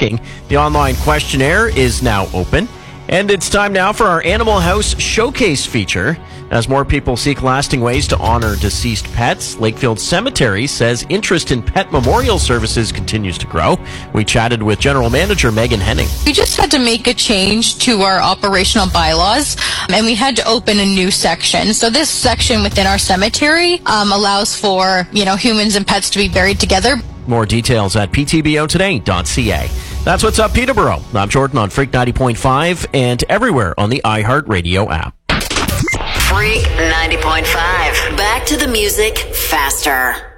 asking. The online questionnaire is now open. And it's time now for our Animal House Showcase feature. As more people seek lasting ways to honor deceased pets, Lakefield Cemetery says interest in pet memorial services continues to grow. We chatted with General Manager Megan Henning. We just had to make a change to our operational bylaws, and we had to open a new section. So this section within our cemetery allows for, humans and pets to be buried together. More details at ptbotoday.ca. That's what's up, Peterborough. I'm Jordan on Freak 90.5 and everywhere on the iHeartRadio app. Freak 90.5. Back to the music faster.